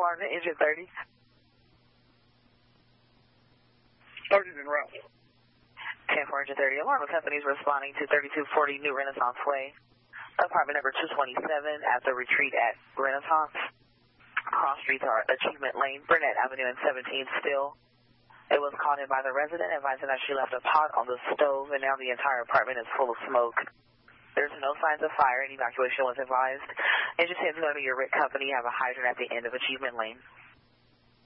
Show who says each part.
Speaker 1: alarm to engine 30.
Speaker 2: 30's en route.
Speaker 1: 10-4 engine 30. Alarm company is responding to 3240 New Renaissance Way. Apartment number 227 at the retreat at Renaissance. Cross streets are Achievement Lane, Burnett Avenue, and 17th Still. It was called in by the resident advising that she left a pot on the stove and now the entire apartment is full of smoke. There's no signs of fire and evacuation was advised. Engine 10 is going to be your RIT company. You have a hydrant at the end of Achievement Lane.